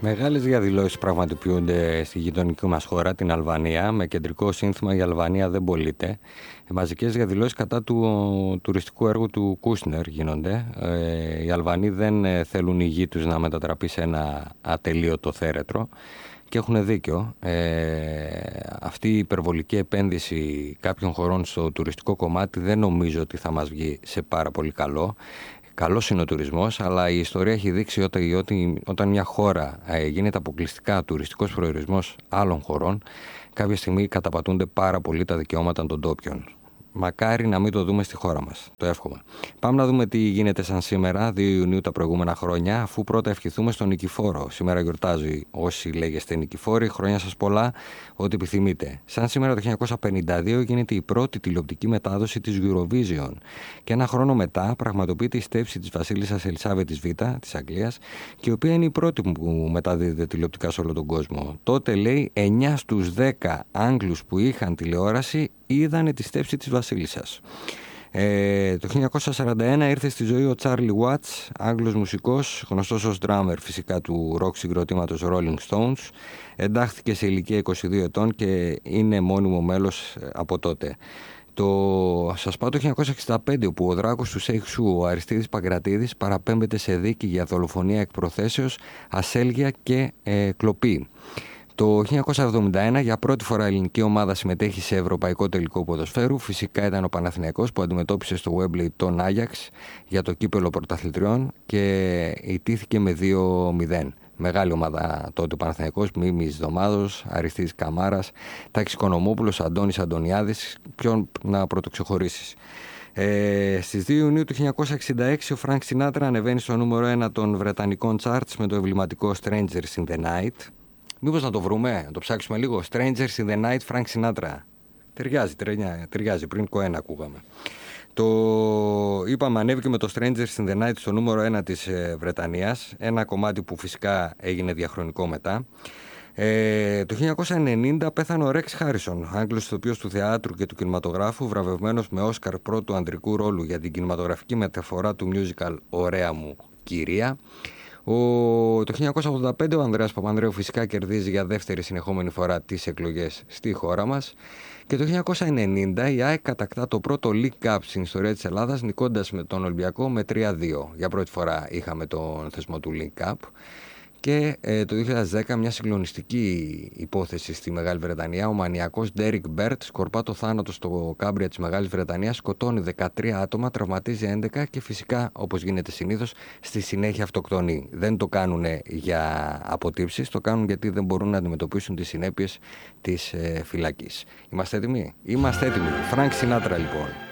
Μεγάλες διαδηλώσεις πραγματοποιούνται στη γειτονική μας χώρα, την Αλβανία, με κεντρικό σύνθημα «Η Αλβανία δεν πωλείται». Μαζικές διαδηλώσεις κατά του τουριστικού έργου του Κούσνερ γίνονται. Οι Αλβανοί δεν θέλουν η γη τους να μετατραπεί σε ένα ατελείωτο θέρετρο και έχουν δίκιο. Αυτή η υπερβολική επένδυση κάποιων χωρών στο τουριστικό κομμάτι δεν νομίζω ότι θα μας βγει σε πάρα πολύ καλό. Καλός είναι ο τουρισμός, αλλά η ιστορία έχει δείξει ότι όταν μια χώρα γίνεται αποκλειστικά τουριστικός προορισμός άλλων χωρών, κάποια στιγμή καταπατούνται πάρα πολύ τα δικαιώματα των ντόπιων. Μακάρι να μην το δούμε στη χώρα μας. Το εύχομαι. Πάμε να δούμε τι γίνεται σαν σήμερα, 2 Ιουνίου τα προηγούμενα χρόνια, αφού πρώτα ευχηθούμε στον Νικηφόρο. Σήμερα γιορτάζει όσοι λέγεστε Νικηφόροι, χρόνια σας πολλά, ό,τι επιθυμείτε. Σαν σήμερα το 1952 γίνεται η πρώτη τηλεοπτική μετάδοση της Eurovision. Και ένα χρόνο μετά πραγματοποιείται η στέψη της βασίλισσας Ελισάβετης Β. της Αγγλίας, και η οποία είναι η πρώτη που μεταδίδεται τηλεοπτικά σε όλο τον κόσμο. Τότε λέει 9 στους 10 Άγγλους που είχαν τηλεόραση είδανε τη στέψη της βασίλισσας. Το 1941 ήρθε στη ζωή ο Τσάρλι Watts, Άγγλος μουσικός, γνωστός ως drummer φυσικά του rock συγκροτήματος Rolling Stones. Εντάχθηκε σε ηλικία 22 ετών και είναι μόνιμο μέλος από τότε. Σας πάω το 1965, όπου ο δράκος του Σέιχ Σου, ο Αριστίδης Παγκρατίδης, παραπέμπεται σε δίκη για δολοφονία εκ προθέσεως, ασέλγεια και κλοπή. Το 1971 για πρώτη φορά η ελληνική ομάδα συμμετέχει σε ευρωπαϊκό τελικό ποδοσφαίρου. Φυσικά ήταν ο Παναθηναϊκός που αντιμετώπισε στο Wembley τον Άγιαξ για το κύπελο πρωταθλητριών και ιτήθηκε με 2-0. Μεγάλη ομάδα τότε ο Παναθηναϊκός, Μίμης Δωμάδος, Αριστίδης Καμάρας, Τάκης Οικονομόπουλος, Αντώνης Αντωνιάδης. Ποιον να πρωτοξεχωρίσεις. Στις 2 Ιουνίου του 1966 ο Φρανκ Σινάτρα ανεβαίνει στο νούμερο 1 των βρετανικών charts με το εμβληματικό Strangers in the Night. Μήπως να το βρούμε, να το ψάξουμε λίγο. Strangers in the Night, Frank Sinatra. Ταιριάζει. Πριν Κοένα ακούγαμε. Είπαμε, ανέβηκε με το Strangers in the Night στο νούμερο 1 της Βρετανίας. Ένα κομμάτι που φυσικά έγινε διαχρονικό μετά. Το 1990 πέθανε ο Ρεξ Χάρισον, Άγγλος ηθοποιός του θεάτρου και του κινηματογράφου, βραβευμένος με Όσκαρ πρώτου ανδρικού ρόλου για την κινηματογραφική μεταφορά του musical «Ωραία μου κυρία». Το 1985 ο Ανδρέας Παπανδρέου φυσικά κερδίζει για δεύτερη συνεχόμενη φορά τις εκλογές στη χώρα μας, και το 1990 η ΑΕΚ κατακτά το πρώτο League Cup στην ιστορία της Ελλάδας, νικώντας με τον Ολυμπιακό με 3-2. Για πρώτη φορά είχαμε τον θεσμό του League Cup. Και το 2010 μια συγκλονιστική υπόθεση στη Μεγάλη Βρετανία. Ο μανιακός Ντέρικ Μπέρτ σκορπά το θάνατο στο Κάμπρια της Μεγάλης Βρετανίας, σκοτώνει 13 άτομα, τραυματίζει 11 και φυσικά, όπως γίνεται συνήθως, στη συνέχεια αυτοκτονεί. Δεν το κάνουν για αποτύψεις, το κάνουν γιατί δεν μπορούν να αντιμετωπίσουν τις συνέπειες της φυλακής. Είμαστε έτοιμοι? Είμαστε έτοιμοι. Φρανκ Σινάτρα λοιπόν.